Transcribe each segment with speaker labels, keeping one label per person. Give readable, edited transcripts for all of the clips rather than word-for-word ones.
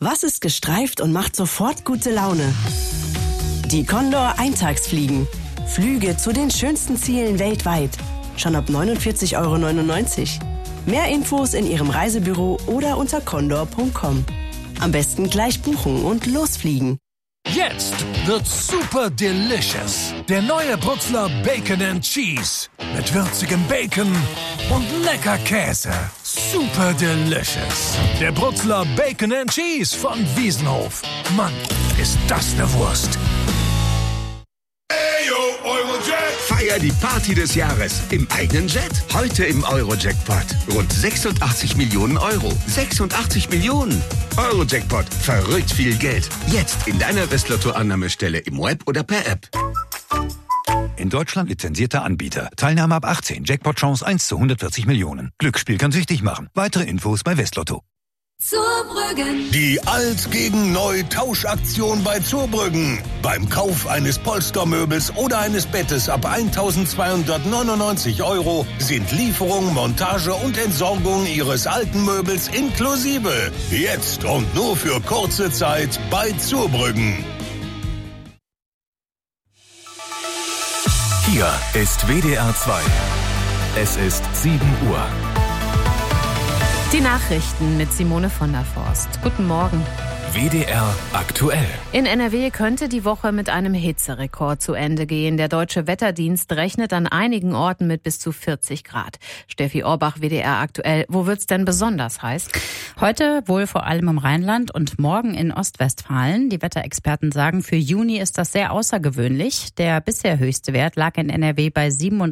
Speaker 1: Was ist gestreift und macht sofort gute Laune? Die Condor Eintagsfliegen. Flüge zu den schönsten Zielen weltweit. Schon ab 49,99 €. Mehr Infos in Ihrem Reisebüro oder unter condor.com. Am besten gleich buchen und losfliegen.
Speaker 2: Jetzt wird's super delicious. Der neue Bruxler Bacon and Cheese. Mit würzigem Bacon und lecker Käse. Super delicious. Der Bruxler Bacon and Cheese von Wiesenhof. Mann, ist das eine Wurst.
Speaker 3: Feier die Party des Jahres im eigenen Jet. Heute im Euro-Jackpot. Rund 86 Millionen Euro. 86 Millionen. Euro-Jackpot. Verrückt viel Geld. Jetzt in deiner Westlotto-Annahmestelle im Web oder per App.
Speaker 4: In Deutschland lizenzierter Anbieter. Teilnahme ab 18. Jackpot-Chance 1 zu 140 Millionen. Glücksspiel kann süchtig machen. Weitere Infos bei Westlotto.
Speaker 5: Zurbrüggen.
Speaker 3: Die Alt gegen Neu Tauschaktion bei Zurbrüggen. Beim Kauf eines Polstermöbels oder eines Bettes ab 1.299 € sind Lieferung, Montage und Entsorgung Ihres alten Möbels inklusive. Jetzt und nur für kurze Zeit bei Zurbrüggen.
Speaker 6: Hier ist WDR 2. Es ist 7 Uhr.
Speaker 7: Die Nachrichten mit Simone von der Forst. Guten Morgen.
Speaker 6: WDR aktuell.
Speaker 7: In NRW könnte die Woche mit einem Hitzerekord zu Ende gehen. Der Deutsche Wetterdienst rechnet an einigen Orten mit bis zu 40 Grad. Steffi Orbach, WDR aktuell. Wo wird's denn besonders heiß?
Speaker 8: Heute wohl vor allem im Rheinland und morgen in Ostwestfalen. Die Wetterexperten sagen, für Juni ist das sehr außergewöhnlich. Der bisher höchste Wert lag in NRW bei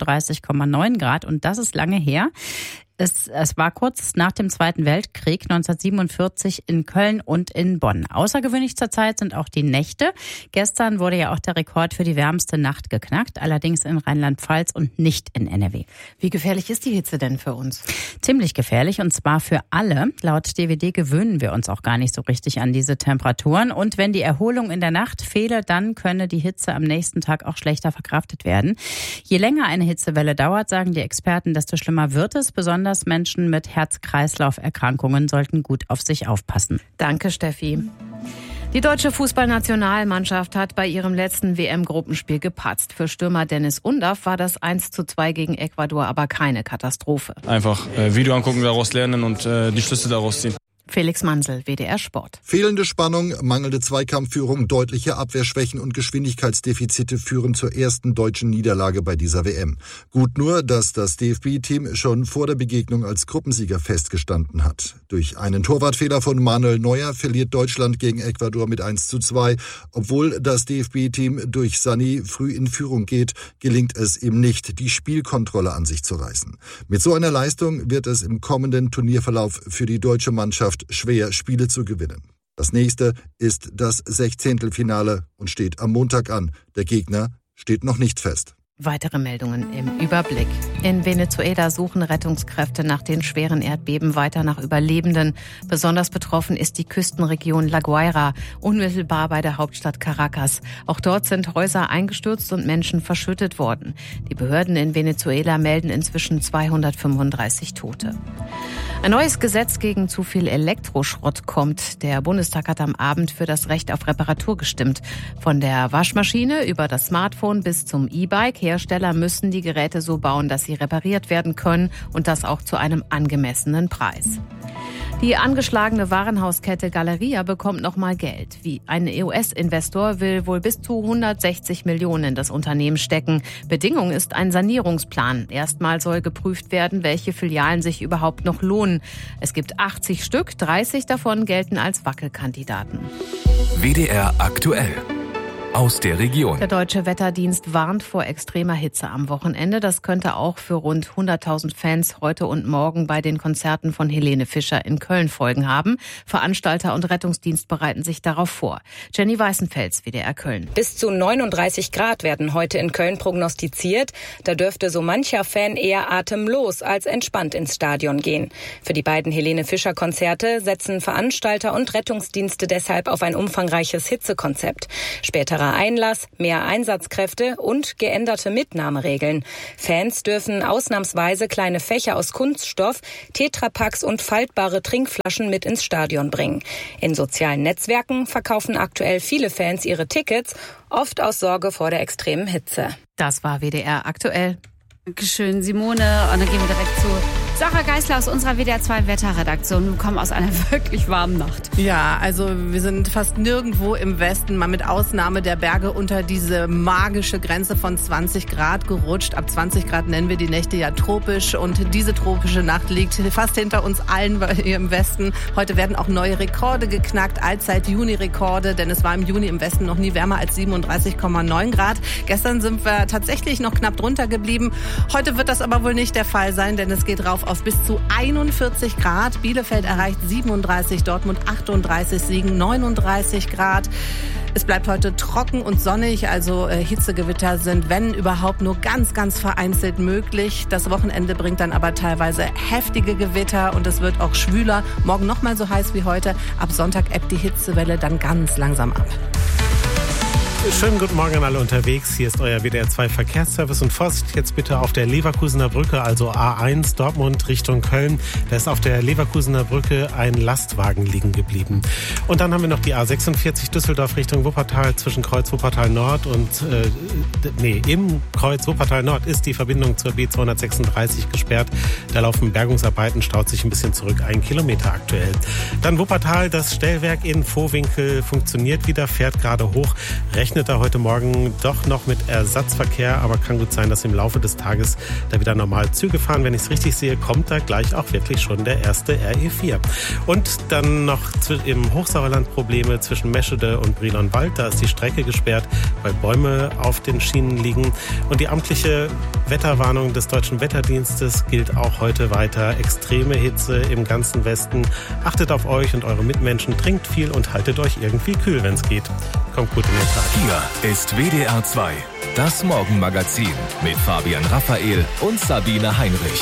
Speaker 8: 37,9 Grad und das ist lange her. Es war kurz nach dem Zweiten Weltkrieg 1947 in Köln und in Bonn. Außergewöhnlich zurzeit sind auch die Nächte. Gestern wurde ja auch der Rekord für die wärmste Nacht geknackt, allerdings in Rheinland-Pfalz und nicht in NRW.
Speaker 7: Wie gefährlich ist die Hitze denn für uns?
Speaker 8: Ziemlich gefährlich und zwar für alle. Laut DWD gewöhnen wir uns auch gar nicht so richtig an diese Temperaturen. Und wenn die Erholung in der Nacht fehle, dann könne die Hitze am nächsten Tag auch schlechter verkraftet werden. Je länger eine Hitzewelle dauert, sagen die Experten, desto schlimmer wird es. Besonders Menschen mit Herz-Kreislauf-Erkrankungen sollten gut auf sich aufpassen.
Speaker 7: Danke, Steffi. Die deutsche Fußballnationalmannschaft hat bei ihrem letzten WM-Gruppenspiel gepatzt. Für Stürmer Dennis Undaff war das 1:2 gegen Ecuador aber keine Katastrophe.
Speaker 9: Einfach Video angucken, daraus lernen und die Schlüsse daraus ziehen.
Speaker 7: Felix Mansel, WDR Sport.
Speaker 10: Fehlende Spannung, mangelnde Zweikampfführung, deutliche Abwehrschwächen und Geschwindigkeitsdefizite führen zur ersten deutschen Niederlage bei dieser WM. Gut nur, dass das DFB-Team schon vor der Begegnung als Gruppensieger festgestanden hat. Durch einen Torwartfehler von Manuel Neuer verliert Deutschland gegen Ecuador mit 1:2. Obwohl das DFB-Team durch Sané früh in Führung geht, gelingt es ihm nicht, die Spielkontrolle an sich zu reißen. Mit so einer Leistung wird es im kommenden Turnierverlauf für die deutsche Mannschaft schwer, Spiele zu gewinnen. Das nächste ist das 16. und steht am Montag an. Der Gegner steht noch nicht fest.
Speaker 7: Weitere Meldungen im Überblick. In Venezuela suchen Rettungskräfte nach den schweren Erdbeben weiter nach Überlebenden. Besonders betroffen ist die Küstenregion La Guaira, unmittelbar bei der Hauptstadt Caracas. Auch dort sind Häuser eingestürzt und Menschen verschüttet worden. Die Behörden in Venezuela melden inzwischen 235 Tote. Ein neues Gesetz gegen zu viel Elektroschrott kommt. Der Bundestag hat am Abend für das Recht auf Reparatur gestimmt. Von der Waschmaschine über das Smartphone bis zum E-Bike. Hersteller müssen die Geräte so bauen, dass sie repariert werden können und das auch zu einem angemessenen Preis. Die angeschlagene Warenhauskette Galeria bekommt nochmal Geld. Wie ein US-Investor will wohl bis zu 160 Millionen in das Unternehmen stecken. Bedingung ist ein Sanierungsplan. Erstmal soll geprüft werden, welche Filialen sich überhaupt noch lohnen. Es gibt 80 Stück, 30 davon gelten als Wackelkandidaten.
Speaker 6: WDR aktuell. Aus der Region.
Speaker 7: Der Deutsche Wetterdienst warnt vor extremer Hitze am Wochenende. Das könnte auch für rund 100.000 Fans heute und morgen bei den Konzerten von Helene Fischer in Köln Folgen haben. Veranstalter und Rettungsdienst bereiten sich darauf vor. Jenny Weißenfels, WDR Köln.
Speaker 11: Bis zu 39 Grad werden heute in Köln prognostiziert. Da dürfte so mancher Fan eher atemlos als entspannt ins Stadion gehen. Für die beiden Helene Fischer Konzerte setzen Veranstalter und Rettungsdienste deshalb auf ein umfangreiches Hitzekonzept. Später Sicherer Einlass, mehr Einsatzkräfte und geänderte Mitnahmeregeln. Fans dürfen ausnahmsweise kleine Fächer aus Kunststoff, Tetrapacks und faltbare Trinkflaschen mit ins Stadion bringen. In sozialen Netzwerken verkaufen aktuell viele Fans ihre Tickets, oft aus Sorge vor der extremen Hitze.
Speaker 7: Das war WDR aktuell.
Speaker 12: Dankeschön, Simone. Und dann gehen wir direkt zu Sarah Geisler aus unserer WDR 2 Wetterredaktion. Wir kommen aus einer wirklich warmen Nacht.
Speaker 13: Ja, also wir sind fast nirgendwo im Westen, mal mit Ausnahme der Berge, unter diese magische Grenze von 20 Grad gerutscht. Ab 20 Grad nennen wir die Nächte ja tropisch. Und diese tropische Nacht liegt fast hinter uns allen hier im Westen. Heute werden auch neue Rekorde geknackt, Allzeit-Juni-Rekorde, denn es war im Juni im Westen noch nie wärmer als 37,9 Grad. Gestern sind wir tatsächlich noch knapp drunter geblieben. Heute wird das aber wohl nicht der Fall sein, denn es geht rauf auf bis zu 41 Grad. Bielefeld erreicht 37, Dortmund 38, Siegen 39 Grad. Es bleibt heute trocken und sonnig, also Hitzegewitter sind, wenn überhaupt, nur ganz, ganz vereinzelt möglich. Das Wochenende bringt dann aber teilweise heftige Gewitter und es wird auch schwüler. Morgen noch mal so heiß wie heute. Ab Sonntag ebbt die Hitzewelle dann ganz langsam ab.
Speaker 14: Schönen guten Morgen an alle unterwegs. Hier ist euer WDR 2 Verkehrsservice und Vorsicht jetzt bitte auf der Leverkusener Brücke, also A1 Dortmund Richtung Köln. Da ist auf der Leverkusener Brücke ein Lastwagen liegen geblieben. Und dann haben wir noch die A46 Düsseldorf Richtung Wuppertal zwischen Kreuz Wuppertal Nord und im Kreuz Wuppertal Nord ist die Verbindung zur B236 gesperrt. Da laufen Bergungsarbeiten, staut sich ein bisschen zurück, 1 Kilometer aktuell. Dann Wuppertal, das Stellwerk in Vohwinkel funktioniert wieder, fährt gerade hoch. Rechnet da heute Morgen doch noch mit Ersatzverkehr, aber kann gut sein, dass im Laufe des Tages da wieder normal Züge fahren. Wenn ich es richtig sehe, kommt da gleich auch wirklich schon der erste RE4. Und dann noch im Hochsauerland Probleme zwischen Meschede und Brilonwald. Da ist die Strecke gesperrt, weil Bäume auf den Schienen liegen. Und die amtliche Wetterwarnung des Deutschen Wetterdienstes gilt auch heute weiter. Extreme Hitze im ganzen Westen. Achtet auf euch und eure Mitmenschen, trinkt viel und haltet euch irgendwie kühl, wenn es geht. Kommt gut in den Tag.
Speaker 6: Hier ist WDR 2, das Morgenmagazin mit Fabian Raphael und Sabine Heinrich.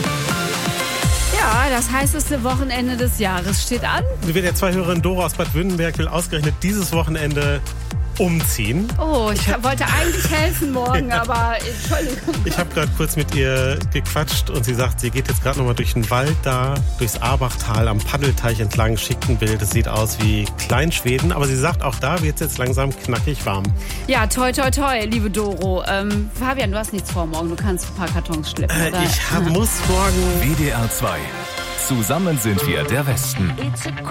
Speaker 12: Ja, das heißeste Wochenende des Jahres steht an.
Speaker 14: Die WDR 2-Hörerin Dora aus Bad Württemberg will ausgerechnet dieses Wochenende umziehen.
Speaker 12: Oh, ich wollte eigentlich helfen morgen, aber Entschuldigung.
Speaker 14: Ich habe gerade kurz mit ihr gequatscht und sie sagt, sie geht jetzt gerade nochmal durch den Wald da, durchs Abachtal am Paddelteich entlang, schickt ein Bild. Es sieht aus wie Kleinschweden, aber sie sagt, auch da wird es jetzt langsam knackig warm.
Speaker 12: Ja, toi, toi, toi, liebe Doro. Fabian, du hast nichts vor morgen, du kannst ein paar Kartons schleppen, oder?
Speaker 14: Ich muss morgen...
Speaker 6: WDR 2. Zusammen sind wir der Westen.